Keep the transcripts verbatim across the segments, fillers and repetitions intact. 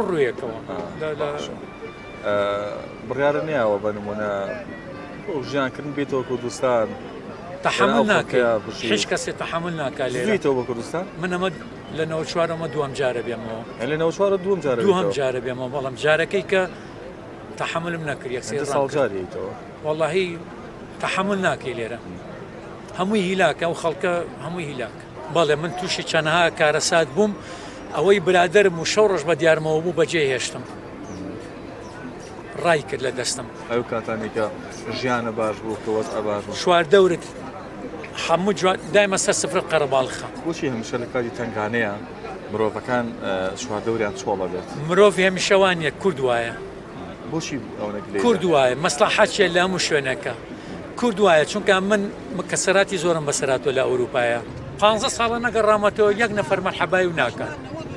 ڕوویەکەوە بڕیارە نییەوە بە نمونە ژیانکردن بێتەوە کوردستان تحمل ناکە هیچ کەسێ تحمل ناکە لێتەوە بە کوردستان من ئەمە لە نەوە چوارەمە دووەم جارە بێمەوە لە نەوە چوارە دووەم جارە دووەم جارە بێمەوە بەڵام جارەکەی کە تحملم نەکرد یەکسێ ساڵ جارێتەوە وەڵاهی تحمل ناکەی لێرە هەمووی هیلاکە و خەڵکە هەمووی هیلاک بەڵێ من تووشی چەندەها کارەسات بووم ئەوەی برادرم و شەو ڕۆژ بە دیارمەوە بوو بەجێ هێشتم ڕای کرد لە دەستم ئەو کاتانێکە ژیانە باش بوو کەوەت ئەباش شواردەورت هەموو دایمە سەر سفرە قەرەباڵخە بۆچی هەمیشە لە کاتی تنگانەیە مرۆڤەکان شواردەوریان چۆڵە بێت مرۆڤ هەمیشەوانیە کورد وایە بۆچی ئەوەنە کورد وایە مەسلەحەتێ لە هەموو شوێنەکە کورد وایە چونکە من کەسەراتی زۆرم بەسەراتۆ لە ئەوروپایە پانزە ساڵە نەگەڕامەتەوە یەک نەفەر مەرحەبای و ناکات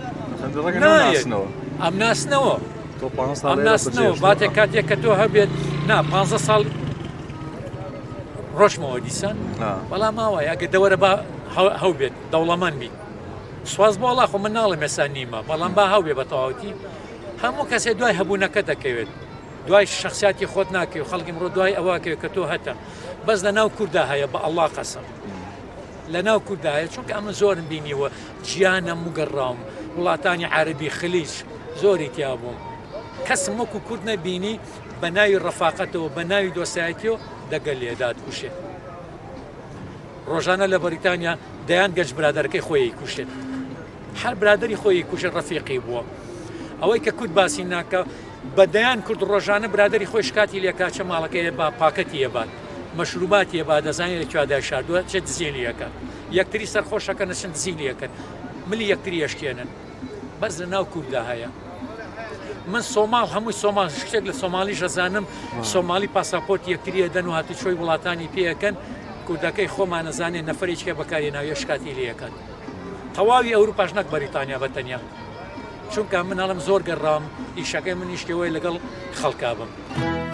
ئەم ناسنەوە ئەم ناسنەوە باتێک کاتێک کە تۆ هەبێت نا پانزە ساڵ ڕۆژمەوە دیسان بەڵام ماوە ئەگە دەوەرە بە هەو بێت دەوڵەمەند بی سواز بۆ وەڵا خۆ من ناڵێ مێسا نیمە بەڵام با هەو بێ بە تەواوەتی هەموو کەسێ دوای هەبوونەکە دەکەوێت دوای شخصیاتی خۆت ناکەوێت خەڵکی مرۆ دوای ئەوەکەوێت کە تۆ هەتە بەس لە ناو کووردا هەیە بە ئەڵڵا قەسەم لە ناو کووردا هەیە چونکە ئەمە زۆرم بینیوە گیانە موگەڕاوم وڵاتانی عەربی خلیج زۆری تیا بووم کەسم وەکو کورد نەبینی بە ناوی ڕەفاقەتەوە بە ناوی دۆستایەتیەوە دەگەل لێدات کوشێ ڕۆژانە لە بەریتانیا دەیان گەنج برادەرەکەی خۆی کوشێت هەر برادری خۆی کوشت ڕەفیقی بووە ئەوەی کە کورد باسی ناکە بەدەیان کورد ڕۆژانە برادری خۆی شکاتی لێکاچە ماڵەکەی با پاکەتی ێبات مەشروباتی ێبا دەزانێت لەکوادای شاردووە چێ دزیێلیەکە یەکتری سەرخۆشەکە نەچن دزیلیەکەن ملی یەکتری یەشکێنن بەس لە ناو کووردا هەیە من سۆماڵ هەمووی سۆمال شتێک لە سۆمالیش ئەزانم سۆمالی پاساپۆرت یەکتریە دەن و هاتی چۆی وڵاتانی پێەکەن کوردەکەی خۆمان نەزانێت نەفرێکێ بەکاری ناویە شکاتی لەکەن تەواوی ئەوروپاش نەک بەریتانیا بەتەنیا چونکە من هەڵم زۆر گەڕام ئیشەکەی من نیشتەوەی لەگەڵ خەڵکا بم.